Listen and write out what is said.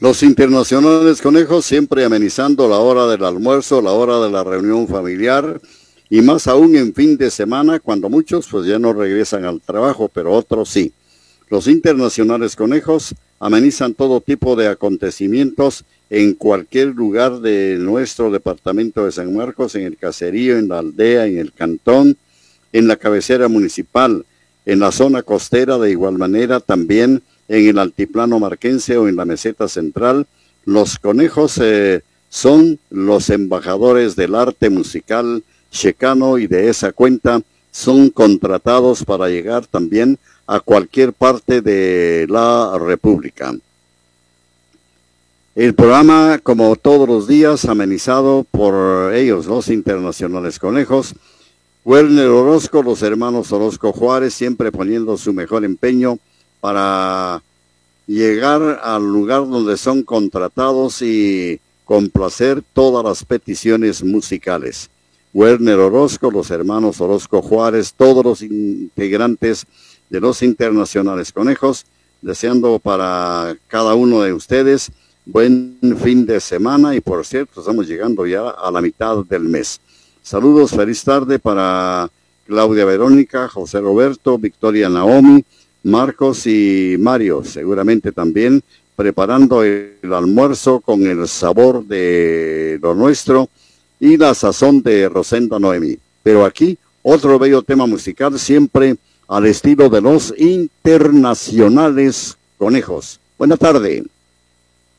Los internacionales conejos siempre amenizando la hora del almuerzo, la hora de la reunión familiar y más aún en fin de semana cuando muchos pues ya no regresan al trabajo, pero otros sí. Los internacionales conejos amenizan todo tipo de acontecimientos en cualquier lugar de nuestro departamento de San Marcos, en el caserío, en la aldea, en el cantón, en la cabecera municipal, en la zona costera de igual manera también, en el altiplano marquense o en la meseta central. Los conejos son los embajadores del arte musical checano y de esa cuenta son contratados para llegar también a cualquier parte de la República. El programa, como todos los días, amenizado por ellos, los internacionales conejos. Werner Orozco, los hermanos Orozco Juárez, siempre poniendo su mejor empeño para llegar al lugar donde son contratados y complacer todas las peticiones musicales. Werner Orozco, los hermanos Orozco Juárez, todos los integrantes de los internacionales conejos, deseando para cada uno de ustedes buen fin de semana y por cierto estamos llegando ya a la mitad del mes. Saludos, feliz tarde para Claudia Verónica, José Roberto, Victoria Naomi, Marcos y Mario, seguramente también preparando el almuerzo con el sabor de lo nuestro y la sazón de Rosenda Noemi. Pero aquí otro bello tema musical siempre al estilo de los internacionales conejos. Buenas tardes.